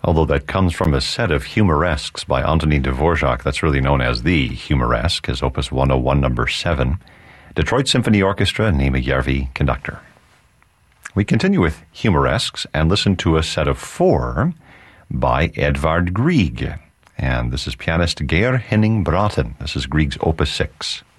although that comes from a set of humoresques by Antonin Dvorak that's really known as the Humoresque, his Opus 101, number 7. Detroit Symphony Orchestra, Nema Järvi, conductor. We continue with humoresques and listen to a set of 4 by Edvard Grieg. And this is pianist Geir Henning Braten. This is Grieg's Opus 6.